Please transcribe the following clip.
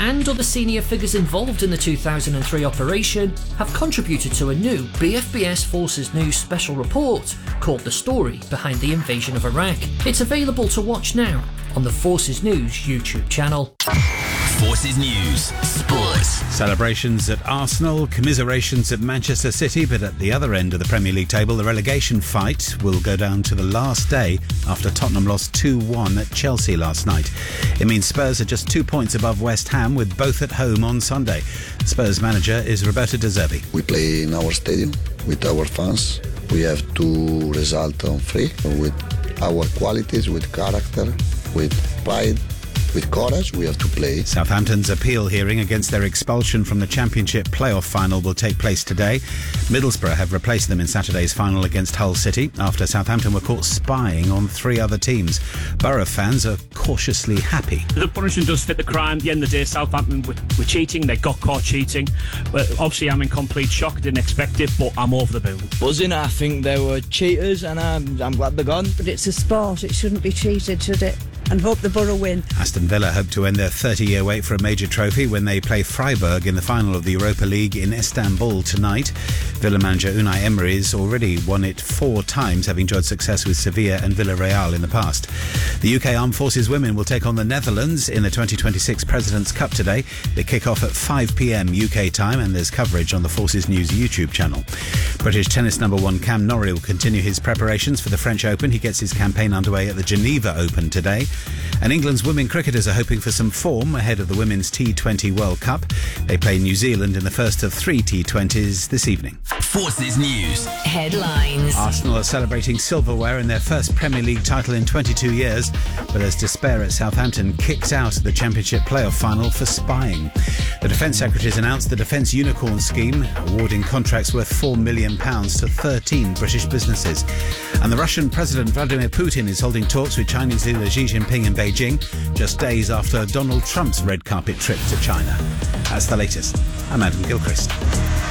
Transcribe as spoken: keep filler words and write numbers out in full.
and other senior figures involved in the two thousand three operation have contributed to a new B F B S Forces News special report called The Story Behind the Invasion of Iraq. It's available to watch now on the Forces News YouTube channel. Forces News Sports. Celebrations at Arsenal, commiserations at Manchester City, but at the other end of the Premier League table, the relegation fight will go down to the last day after Tottenham lost two one at Chelsea last night. It means Spurs are just two points above West Ham, with both at home on Sunday. Spurs manager is Roberto De Zerbi. We play in our stadium with our fans. We have to result on free with our qualities, with character, with pride, with courage. We have to play. Southampton's appeal hearing against their expulsion from the Championship playoff final will take place today. Middlesbrough have replaced them in Saturday's final against Hull City after Southampton were caught spying on three other teams. Borough fans are cautiously happy. The punishment does fit the crime. At the end of the day, Southampton were, were cheating. They got caught cheating. But obviously, I'm in complete shock. I didn't expect it, but I'm over the moon. Buzzing. I think they were cheaters, and I'm, I'm glad they're gone. But it's a sport. It shouldn't be cheated, should it? And hope the Borough win. Aston Villa hope to end their thirty-year wait for a major trophy when they play Freiburg in the final of the Europa League in Istanbul tonight. Villa manager Unai Emery has already won it four times, having enjoyed success with Sevilla and Villarreal in the past. The U K Armed Forces women will take on the Netherlands in the twenty twenty-six President's Cup today. They kick off at five p.m. U K time, and there's coverage on the Forces News YouTube channel. British tennis number one Cam Norrie will continue his preparations for the French Open. He gets his campaign underway at the Geneva Open today. And England's women cricketers are hoping for some form ahead of the Women's T twenty World Cup. They play New Zealand in the first of three T twenties this evening. Forces News Headlines. Arsenal are celebrating silverware in their first Premier League title in twenty-two years, but as despair at Southampton kicks out of the Championship playoff final for spying. The Defence Secretary has announced the Defence Unicorn Scheme, awarding contracts worth four million pounds to thirteen British businesses. And the Russian President Vladimir Putin is holding talks with Chinese leader Xi Jinping in Beijing, just days after Donald Trump's red carpet trip to China. That's the latest. I'm Adam Gilchrist.